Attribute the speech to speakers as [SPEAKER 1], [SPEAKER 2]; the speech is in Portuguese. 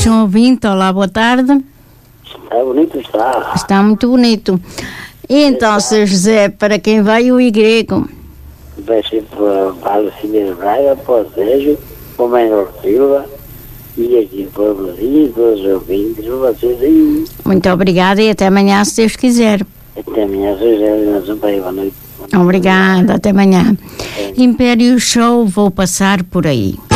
[SPEAKER 1] mais um ouvinte. Olá, boa tarde.
[SPEAKER 2] Está bonito, está.
[SPEAKER 1] Está muito bonito. E então, Sr. José, para quem vai o grego?
[SPEAKER 2] Vai ser para a Cine Braga, para o Sérgio, para o Manuel Silva e aqui para o Brasil, para os ouvintes, para vocês aí.
[SPEAKER 1] Muito obrigada e até amanhã, se Deus quiser.
[SPEAKER 2] Até amanhã, Sr. nós vamos para aí, boa noite.
[SPEAKER 1] Obrigada, até amanhã. Império Show, vou passar por aí.